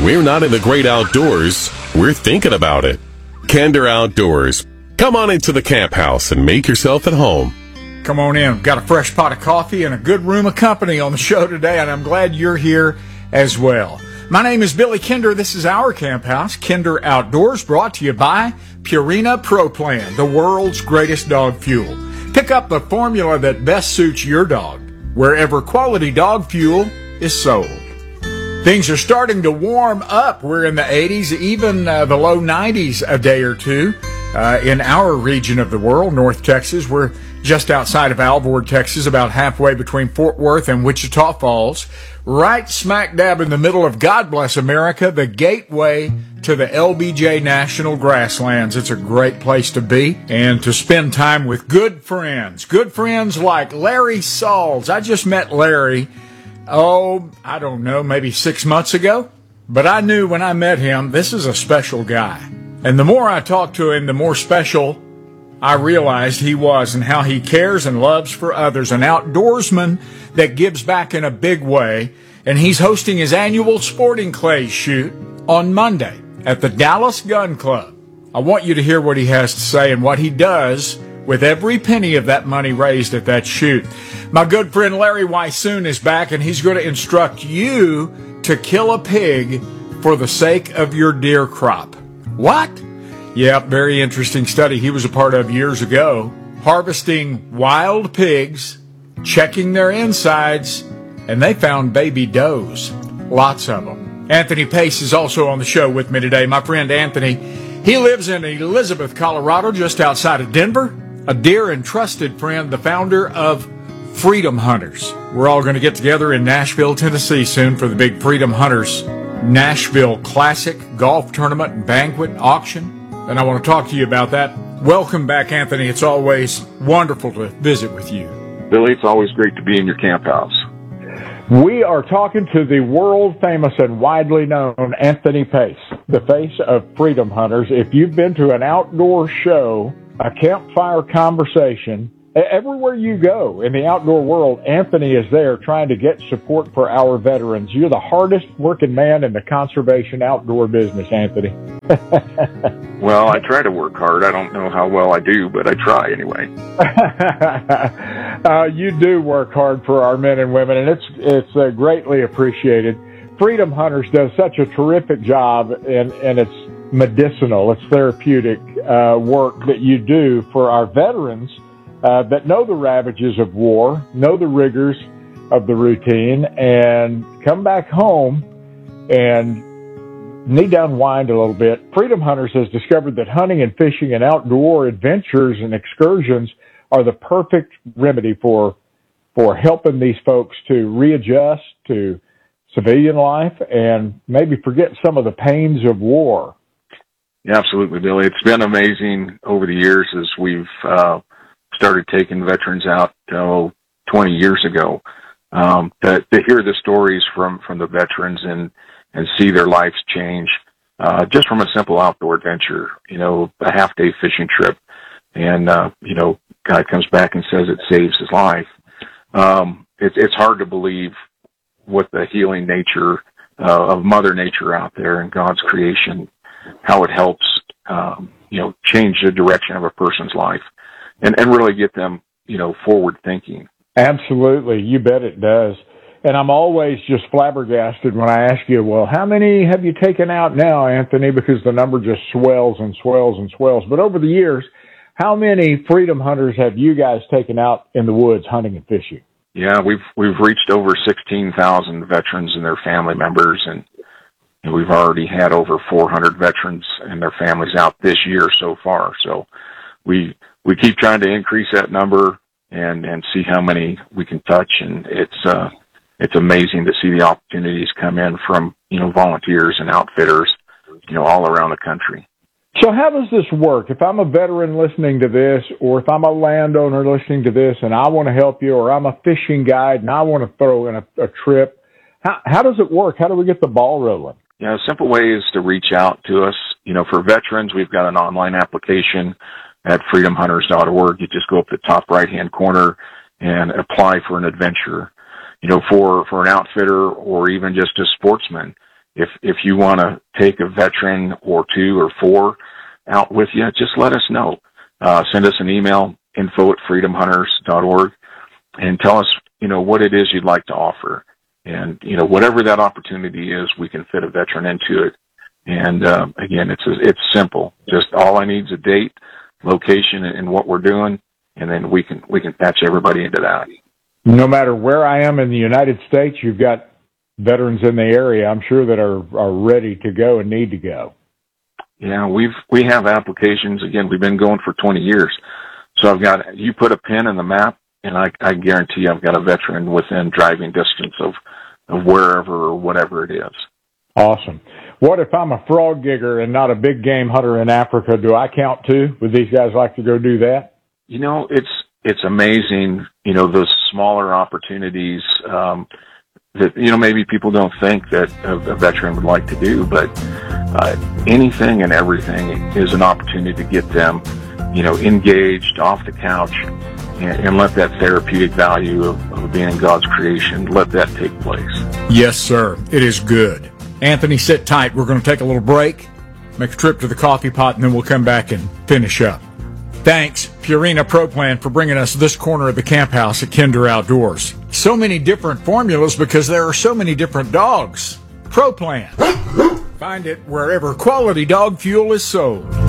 we're not in the great outdoors, we're thinking about it. Kinder Outdoors. Come on into the camp house and make yourself at home. Come on in. We've got a fresh pot of coffee and a good room of company on the show today, and I'm glad you're here as well. My name is Billy Kinder. This is our camp house, Kinder Outdoors, brought to you by Purina Pro Plan, the world's greatest dog fuel. Pick up the formula that best suits your dog, wherever quality dog fuel is sold. Things are starting to warm up. We're in the 80s, even the low 90s a day or two in our region of the world, North Texas. We're just outside of Alvord, Texas, about halfway between Fort Worth and Wichita Falls, right smack dab in the middle of, God bless America, the gateway to the LBJ National Grasslands. It's a great place to be and to spend time with good friends like Larry Sauls. I just met Larry, I don't know, maybe 6 months ago, but I knew when I met him, this is a special guy. And the more I talked to him, the more special I realized he was, and how he cares and loves for others, an outdoorsman that gives back in a big way. And he's hosting his annual sporting clays shoot on Monday at the Dallas Gun Club. I want you to hear what he has to say and what he does with every penny of that money raised at that shoot. My good friend Larry Weissoon is back, and he's going to instruct you to kill a pig for the sake of your deer crop. What? Yep, very interesting study he was a part of years ago. Harvesting wild pigs, checking their insides, and they found baby does. Lots of them. Anthony Pace is also on the show with me today. My friend Anthony, he lives in Elizabeth, Colorado, just outside of Denver. A dear and trusted friend, the founder of Freedom Hunters. We're all going to get together in Nashville, Tennessee soon for the big Freedom Hunters Nashville Classic Golf Tournament and Banquet Auction. And I want to talk to you about that. Welcome back, Anthony. It's always wonderful to visit with you. Billy, it's always great to be in your camp house. We are talking to the world-famous and widely known Anthony Pace, the face of Freedom Hunters. If you've been to an outdoor show, a campfire conversation, everywhere you go in the outdoor world, Anthony is there trying to get support for our veterans. You're the hardest working man in the conservation outdoor business, Anthony. Well, I try to work hard. I don't know how well I do, but I try anyway. You do work hard for our men and women, and it's greatly appreciated. Freedom Hunters does such a terrific job, and it's medicinal, it's therapeutic work that you do for our veterans that know the ravages of war, know the rigors of the routine, and come back home and knee down wind a little bit. Freedom Hunters has discovered that hunting and fishing and outdoor adventures and excursions are the perfect remedy for helping these folks to readjust to civilian life and maybe forget some of the pains of war. Yeah, absolutely, Billy. It's been amazing over the years as we've started taking veterans out 20 years ago, to hear the stories from the veterans and see their lives change, just from a simple outdoor adventure, a half-day fishing trip, and, guy comes back and says it saves his life. It's hard to believe what the healing nature of Mother Nature out there and God's creation, how it helps, change the direction of a person's life and really get them, forward thinking. Absolutely. You bet it does. And I'm always just flabbergasted when I ask you, well, how many have you taken out now, Anthony? Because the number just swells and swells and swells. But over the years, how many Freedom Hunters have you guys taken out in the woods hunting and fishing? Yeah, we've reached over 16,000 veterans and their family members, and we've already had over 400 veterans and their families out this year so far. So we keep trying to increase that number and see how many we can touch, and it's amazing to see the opportunities come in from volunteers and outfitters all around the country. So how does this work? If I'm a veteran listening to this, or if I'm a landowner listening to this and I want to help you, or I'm a fishing guide and I want to throw in a trip, how does it work? How do we get the ball rolling? A simple way is to reach out to us. For veterans, we've got an online application at freedomhunters.org. You just go up the top right-hand corner and apply for an adventure. For an outfitter or even just a sportsman, if you want to take a veteran or 2 or 4 out with you, just let us know. Send us an email, info@freedomhunters.org, and tell us, what it is you'd like to offer. And, whatever that opportunity is, we can fit a veteran into it. And, again, it's simple. Just all I need is a date, location, and what we're doing, and then we can patch everybody into that. No matter where I am in the United States, you've got veterans in the area, I'm sure, that are ready to go and need to go. Yeah, we have applications. Again, we've been going for 20 years. So you put a pin in the map, and I guarantee I've got a veteran within driving distance of wherever or whatever it is. Awesome. What if I'm a frog gigger and not a big game hunter in Africa? Do I count too? Would these guys like to go do that? It's amazing, those smaller opportunities, that, maybe people don't think that a veteran would like to do, but, anything and everything is an opportunity to get them, engaged off the couch and let that therapeutic value of being in God's creation, let that take place. Yes, sir. It is good. Anthony, sit tight. We're going to take a little break, make a trip to the coffee pot, and then we'll come back and finish up. Thanks, Purina Pro Plan, for bringing us this corner of the camp house at Kinder Outdoors. So many different formulas because there are so many different dogs. Pro Plan. Find it wherever quality dog fuel is sold.